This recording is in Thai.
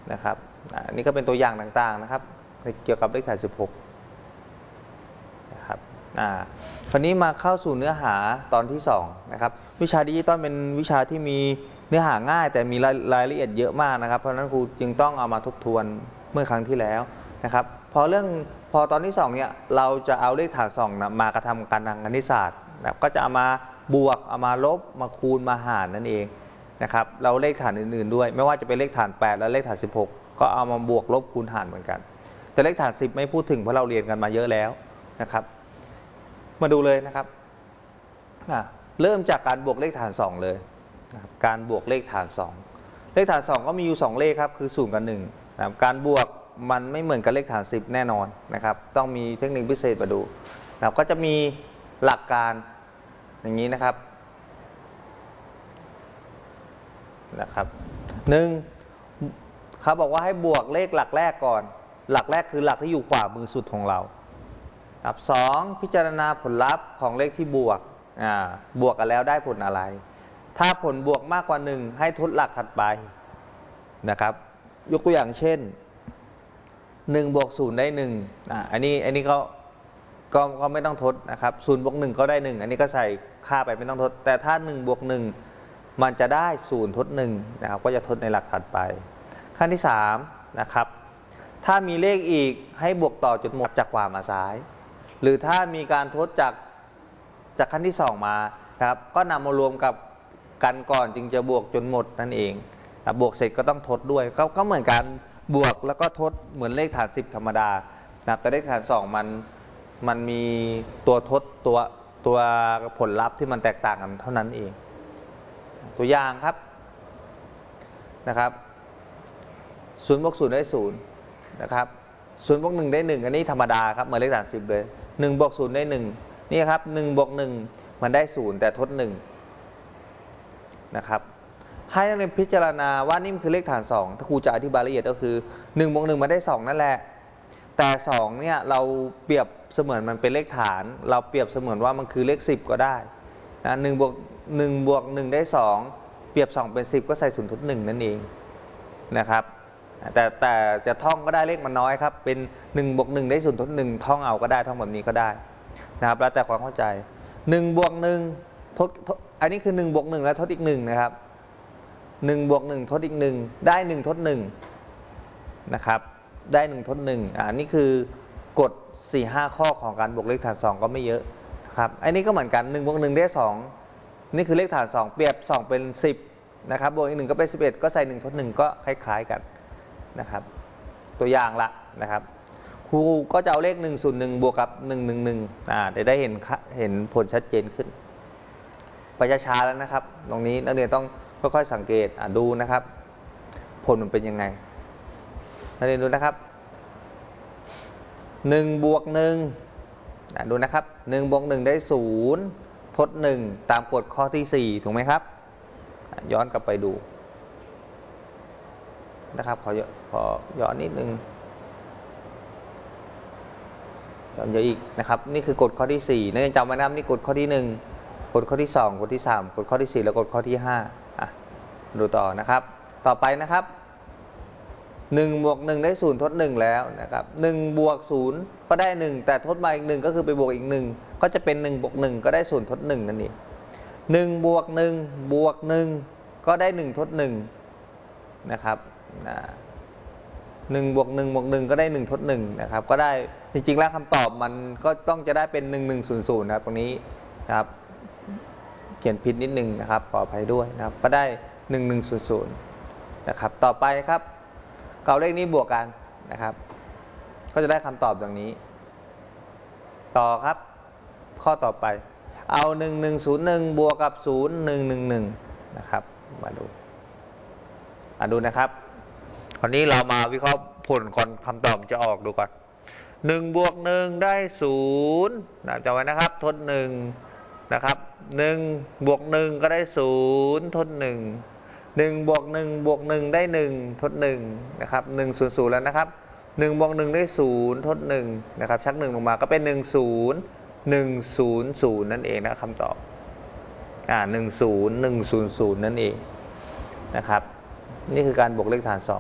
นะครับอันนี้ก็เป็นตัวอย่างต่างๆนะครับเกี่ยวกับเลขฐาน16นะครับคราวนี้มาเข้าสู่เนื้อหาตอนที่2นะครับวิชาดิจิตอลเป็นวิชาที่มีเนื้อหาง่ายแต่มีรายละเอียดเยอะมากนะครับเพราะฉะนั้นครูจึงต้องเอามาทบทวนเมื่อครั้งที่แล้วนะครับพอตอนที่2เนี่ยเราจะเอาเลขฐาน2นะมากระทำการทางคณิตศาสตร์นะก็จะเอามาบวกเอามาลบมาคูณมาหารนั่นเองนะครับเราเลขฐานอื่นๆด้วยไม่ว่าจะเป็นเลขฐาน8และเลขฐาน16ก็เอามาบวกลบคูณหารเหมือนกันแต่เลขฐาน10ไม่พูดถึงเพราะเราเรียนกันมาเยอะแล้วนะครับมาดูเลยนะครับเริ่มจากการบวกเลขฐาน2เลยนะครับการบวกเลขฐาน2เลขฐาน2ก็มีอยู่2เลขครับคือ0กับ1นะครับการบวกมันไม่เหมือนกับเลขฐาน10แน่นอนนะครับต้องมีเทคนิคพิเศษมาดูนะครับก็จะมีหลักการอย่างนี้นะครับ1เขาบอกว่าให้บวกเลขหลักแรกก่อนหลักแรกคือหลักที่อยู่ขวามือสุดของเราครับ2พิจารณาผลลัพธ์ของเลขที่บวกบวกกันแล้วได้ผลอะไรถ้าผลบวกมากกว่า1ให้ทดหลักถัดไปนะครับยกตัวอย่างเช่น1บวก0ได้1อันนี้ก็ไม่ต้องทดนะครับ0บวก1ก็ได้1อันนี้ก็ใส่ค่าไปไม่ต้องทดแต่ถ้า1บวก1มันจะได้0ทด1นะครับก็จะทดในหลักถัดไปขั้นที่3นะครับถ้ามีเลขอีกให้บวกต่อจนหมดจากขวามาซ้ายหรือถ้ามีการทดจากขั้นที่2มาครับก็นำมารวมกับกันก่อนจึงจะบวกจนหมดนั่นเองบวกเสร็จก็ต้องทดด้วยก็เหมือนกันบวกแล้วก็ทดเหมือนเลขฐาน10ธรรมดาแต่เลขฐาน2มันมีตัวทดตัวผลลัพธ์ที่มันแตกต่างกันเท่านั้นเองตัวอย่างครับนะครับ0บวก0ได้0นะครับ0บวก1ได้1อันนี้ธรรมดาครับเหมือนเลขฐาน10เลย1บวก0ได้1นี่ครับ1บวก1มันได้0แต่ทด1นะครับให้นักเรียนพิจารณาว่านี่มันคือเลขฐาน2ถ้าครูจะอธิบายละเอียดก็คือ1บวก1มันได้2นั่นแหละแต่2เนี่ยเราเปรียบเสมือนมันเป็นเลขฐานเราเปรียบเสมือนว่ามันคือเลข10ก็ได้นะ1บวก1ได้2เปรียบ2เป็น10ก็ใส่0ทด1นั่นเองนะครับแต่จะท่องก็ได้เลขมันน้อยครับเป็น1บวก1ได้0ทด1ท่องเอาก็ได้ท่องแบบนี้ก็ได้นะครับแล้วแต่ความเข้าใจ1บวก1ทดอันนี้คือ1บวก1แล้วทดอีก1นะครับ1บวก1ทดอีก1ได้1ทด1นะครับได้1ทด1อันนี้คือกฎ 4-5 ข้อของการบวกเลขฐาน2ก็ไม่เยอะครับอันนี้ก็เหมือนกัน1บวก1ได้2นี่คือเลขฐาน2เปรียบ2เป็น10นะครับบวกอีก1ก็เป็น11ก็ใส่1ทด1ก็คล้ายๆกันนะครับตัวอย่างละนะครับครูก็จะเอาเลข101บวกกับ111จะได้เห็นผลชัดเจนขึ้นไปช้าๆแล้วนะครับตรงนี้นักเรียนต้องค่อยๆสังเกตดูนะครับผลมันเป็นยังไงนักเรียนดูนะครับ1บวก1ดูนะครับ1บวก1ได้0ทด1ตามกฎข้อที่4ถูกไหมครับย้อนกลับไปดูนะครับขอย้อนนิดนึงย้อนเยอะอีกนะครับนี่คือกฎข้อที่4นักเรียนจำไว้นะครับนี่กฎข้อที่1กฎข้อที่2กฎที่3กฎข้อที่4และกฎข้อที่5ดูต่อนะครับต่อไปนะครับ1บวก1ได้0ทด1แล้วนะครับ1บวก0ก็ได้1แต่ทดมาอีก1ก็คือไปบวกอีก1ก็จะเป็น1บวก1ก็ได้0ทด1นั่นเอง1บวก1บวก1ก็ได้1ทด1นะครับ1บวก1บวก1ก็ได้1ทด1นะครับก็ได้จริงๆแล้วคำตอบมันก็ต้องจะได้เป็น1100นะครับตรงนี้นะครับเขียนผิดนิดนึงนะครับขออภัยด้วยนะครับก็ได้1100นะครับต่อไปครับเก่าเลขนี้บวกกันนะครับก็จะได้คำตอบอย่างนี้ต่อครับข้อต่อไปเอา1101บวกกับ0111นะครับมาดูนะครับคราวนี้เรามาวิเคราะห์ผลก่อนคำตอบจะออกดูก่อน1บวก1ได้0จำไว้นะครับทด1นะครับ1บวก1ก็ได้0ทด1 1บวก1บวก1ได้1ทด1นะครับ100แล้วนะครับ1บวก1ได้0ทด1นะครับชัก1ลงมาก็เป็น10100นั่นเองนะคำตอบ10100นั่นเองนะครับนี่คือการบวกเลขฐาน2